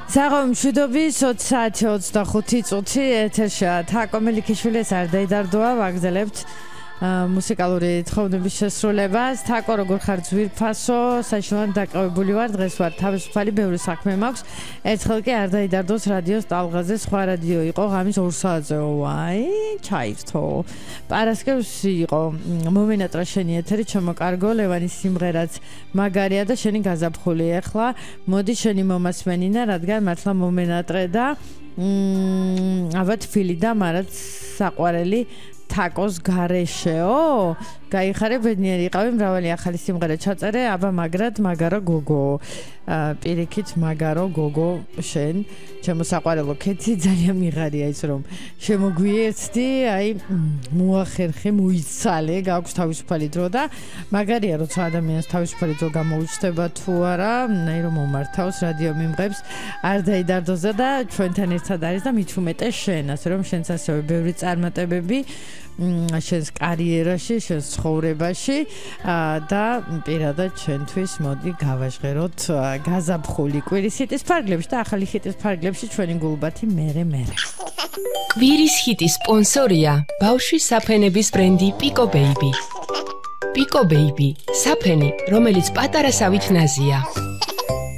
საღამო მშვიდობის 20 საათი 25 წუთი ეთერშია თაკო მელიქიშვილი არ დაიდარდოა ვაგზელებთ მუსიკალური თხოვნების შესრულებას თაკო როგორ ხარ ძვირფასო საშუალოდ დაკავებული ვარ დღეს ვარ თავისუფალი ბევრი საქმე მაქვს ერთხელ კი არ დაიდარდოს რადიოს ტალღაზე სხვა რადიო იყო ღამის 2 საათზეო აი ჩაირთო პარასკევს იყო მომენატრა შენი ეთერი ჩამოკარგო ლევანის სიმღერაც მაგარია და შენი გაზაფხული ახლა მოდი შენი მომასმენინა რადგან მართლა მომენატრე და ალბათ ფილი და მარად საყვარელი თაკოს გარეშეო გაიხარე ბედნიერი იყავი მრავალი ახალი სიმღერა ჩაწერე აბა მაგრად მაგარო გოგო პირიქით მაგარო გოგო შენ ჩემო საყვარელო კეთი ძალიან მიღარია ის რომ შემოგვიერთდი აი მოახერხე მოიცალე გაქვს თავისუფალი დრო და მაგარია როცა ადამიანს თავისუფალი დრო გამოუჩნდება თუ არა აი რომ მომართავს რადიო მიმღებს არ დაიდარდოზე და ჩვენთან ერთად არის და მით უმეტეს შენ ასე რომ შენც ასევე ბევრი წარმატებები შენს კარიერაში შენს ცხოვრებაში და პირადად ჩვენთვის მოდი გავაჟღეროთ გაზაფხული კვირის ჰიტის ფარგლებში და ახალი ჰიტის ფარგლებში ჩვენი გულბათი მერე ვირის ჰიტის სპონსორია ბავშვის საფენების ბრენდი პიკო ბეიბი პიკო ბეიბი საფენი რომელიც პატარასავით ნაზია